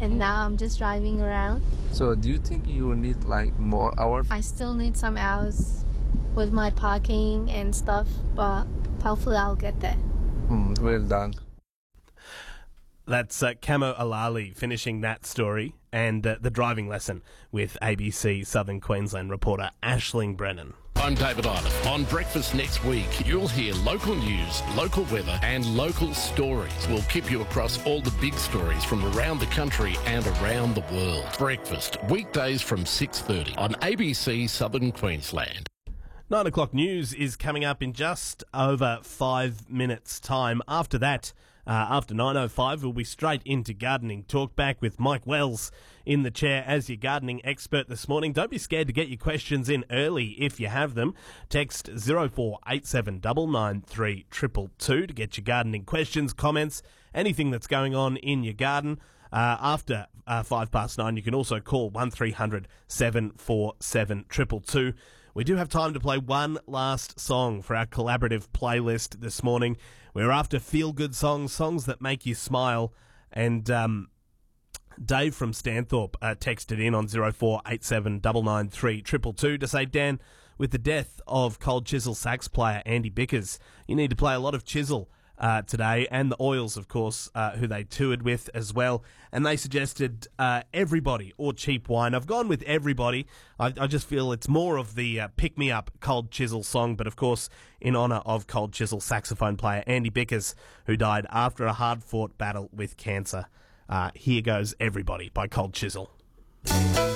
and now I'm just driving around. So do you think you need like more hours? I still need some hours with my parking and stuff, but hopefully I'll get there. Well done. That's Camo Alali finishing that story and the driving lesson with ABC Southern Queensland reporter Aisling Brennan. I'm David Iliff. On Breakfast next week, you'll hear local news, local weather and local stories. We'll keep you across all the big stories from around the country and around the world. Breakfast, weekdays from 6:30 on ABC Southern Queensland. 9 o'clock news is coming up in just over 5 minutes' time. After that, after 9:05, we'll be straight into gardening talk, back with Mike Wells in the chair as your gardening expert this morning. Don't be scared to get your questions in early if you have them. Text 0487 993 222 to get your gardening questions, comments, anything that's going on in your garden. After 9:05, you can also call 1300 747 222. We do have time to play one last song for our collaborative playlist this morning. We're after feel-good songs that make you smile. And Dave from Stanthorpe texted in on 0487 993 222 to say, Dan, with the death of Cold Chisel sax player Andy Bickers, you need to play a lot of Chisel today, and the Oils, of course, who they toured with as well. And they suggested Everybody or Cheap Wine. I've gone with Everybody. I just feel it's more of the pick-me-up Cold Chisel song, but of course in honour of Cold Chisel saxophone player Andy Bickers, who died after a hard-fought battle with cancer. Here goes Everybody by Cold Chisel.